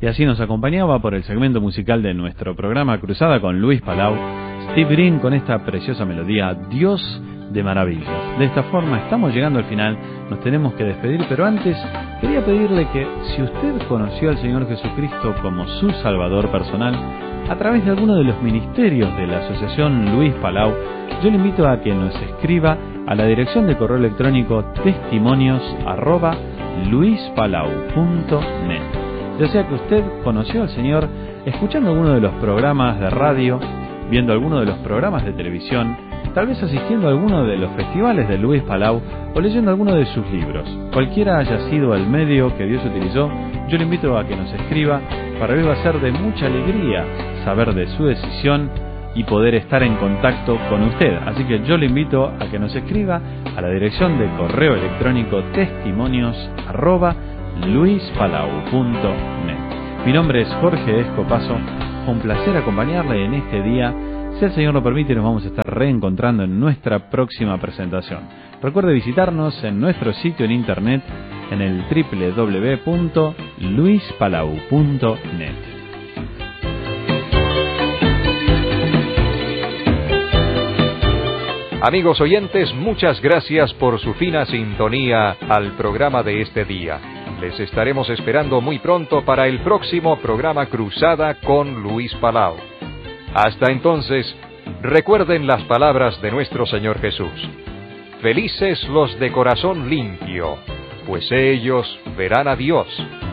y así nos acompañaba por el segmento musical de nuestro programa Cruzada con Luis Palau, Steve Green con esta preciosa melodía, Dios de maravillas. De esta forma estamos llegando al final, nos tenemos que despedir, pero antes quería pedirle que si usted conoció al Señor Jesucristo como su Salvador personal, a través de alguno de los ministerios de la Asociación Luis Palau, yo le invito a que nos escriba a la dirección de correo electrónico testimonios@luispalau.net. Ya sea que usted conoció al Señor escuchando alguno de los programas de radio, viendo alguno de los programas de televisión, tal vez asistiendo a alguno de los festivales de Luis Palau o leyendo alguno de sus libros. Cualquiera haya sido el medio que Dios utilizó, yo le invito a que nos escriba. Para mí va a ser de mucha alegría saber de su decisión y poder estar en contacto con usted. Así que yo le invito a que nos escriba a la dirección de correo electrónico testimonios@luispalau.net. Mi nombre es Jorge Escopazo. Fue un placer acompañarle en este día. Si el Señor lo permite, nos vamos a estar reencontrando en nuestra próxima presentación. Recuerde visitarnos en nuestro sitio en internet en el www.luispalau.net. Amigos oyentes, muchas gracias por su fina sintonía al programa de este día. Les estaremos esperando muy pronto para el próximo programa Cruzada con Luis Palau. Hasta entonces, recuerden las palabras de nuestro Señor Jesús. Felices los de corazón limpio, pues ellos verán a Dios.